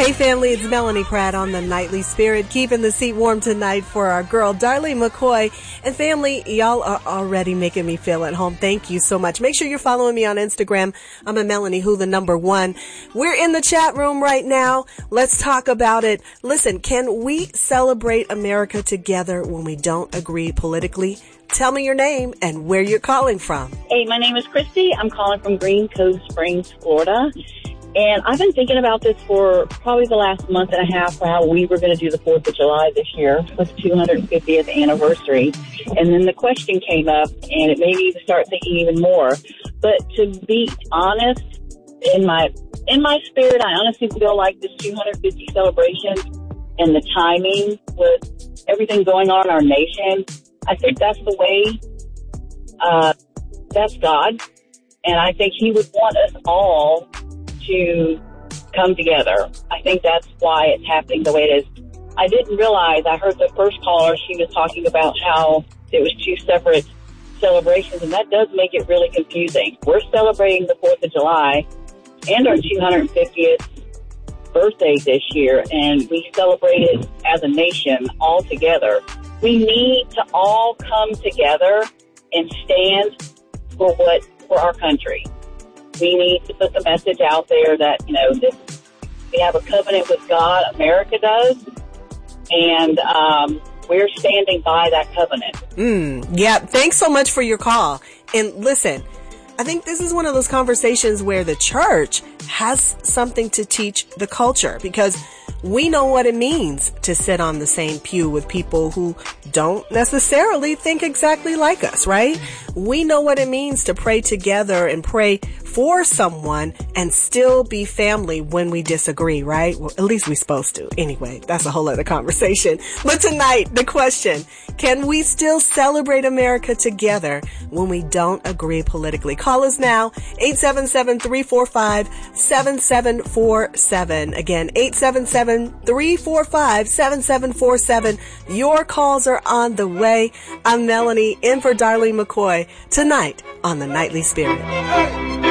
Hey family, it's Melanie Pratt on the Nightly Spirit, keeping the seat warm tonight for our girl, Darlene McCoy. And family, y'all are already making me feel at home. Thank you so much. Make sure you're following me on Instagram. I'm a Melanie Who, the number 1. We're in the chat room right now. Let's talk about it. Listen, can we celebrate America together when we don't agree politically? Tell me your name and where you're calling from. Hey, my name is Christy. I'm calling from Green Cove Springs, Florida. And I've been thinking about this for probably the last month and a half, how we were going to do the 4th of July this year, with the 250th anniversary. And then the question came up, and it made me start thinking even more. But to be honest, in my spirit, I honestly feel like this 250 celebration and the timing with everything going on in our nation, I think that's the way, that's God. And I think He would want us all to come together. I think that's why it's happening the way it is. I didn't realize, I heard the first caller, she was talking about how it was 2 separate celebrations, and that does make it really confusing. We're celebrating the 4th of July and our 250th birthday this year, and we celebrate it as a nation all together. We need to all come together and stand for our country. We need to put the message out there that, we have a covenant with God, America does, and we're standing by that covenant. Yeah, thanks so much for your call. And listen, I think this is one of those conversations where the church has something to teach the culture, because we know what it means to sit on the same pew with people who don't necessarily think exactly like us, right? We know what it means to pray together and pray for someone and still be family when we disagree, right? Well, at least we're supposed to. Anyway, that's a whole other conversation. But tonight, the question, can we still celebrate America together when we don't agree politically? Call us now, 877-345-7747. Again, 877-345-7747. Your calls are on the way. I'm Melanie, in for Darlene McCoy, tonight on the Nightly Spirit.